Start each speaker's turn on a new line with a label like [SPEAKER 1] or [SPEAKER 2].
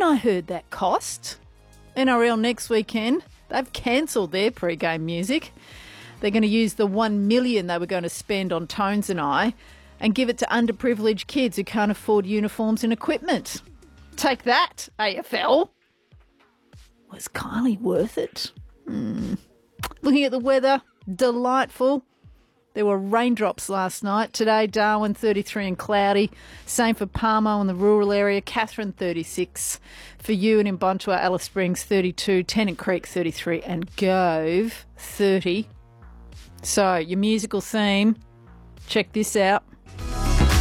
[SPEAKER 1] I heard that cost. NRL next weekend, they've cancelled their pre-game music. They're going to use the $1 million they were going to spend on Tones and I and give it to underprivileged kids who can't afford uniforms and equipment. Take that, AFL. Was Kylie worth it? Looking at the weather, delightful. There were raindrops last night. Today, Darwin 33 and cloudy. Same for Palmo in the rural area. Catherine 36. For you and in Buntua, Alice Springs 32. Tennant Creek 33 and Gove 30. So your musical theme, check this out.